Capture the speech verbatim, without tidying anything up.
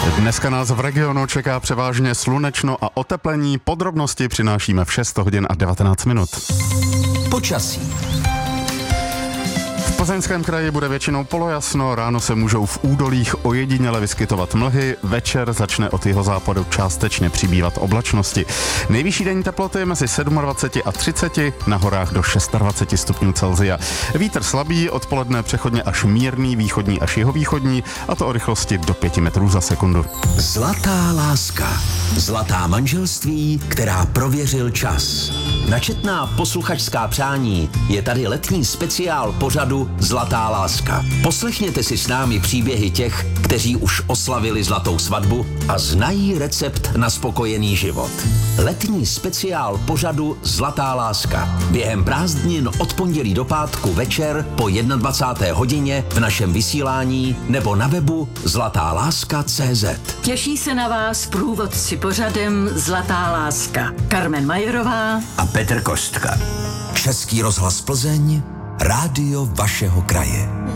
Dneska nás v regionu čeká převážně slunečno a oteplení. Podrobnosti přinášíme v šest hodin a devatenáct minut. Počasí. V Plzeňském kraji bude většinou polojasno, ráno se můžou v údolích ojediněle vyskytovat mlhy, večer začne od jihozápadu částečně přibývat oblačnosti. Nejvyšší denní teploty mezi dvacet sedm a třicet, na horách do dvacet šest stupňů Celsia. Vítr slabý, odpoledne přechodně až mírný, východní až jihovýchodní, a to o rychlosti do pěti metrů za sekundu. Zlatá láska. Zlatá manželství, která prověřil čas. Načetná posluchačská přání je tady letní speciál pořadu Zlatá láska. Poslechněte si s námi příběhy těch, kteří už oslavili zlatou svatbu a znají recept na spokojený život. Letní speciál pořadu Zlatá láska. Během prázdnin od pondělí do pátku večer po dvacáté jedné hodině v našem vysílání nebo na webu zlatá láska tečka cé zet. Těší se na vás průvodci pořadem Zlatá láska. Karmen Majerová A Petr Kostka. Český rozhlas Plzeň, rádio vašeho kraje.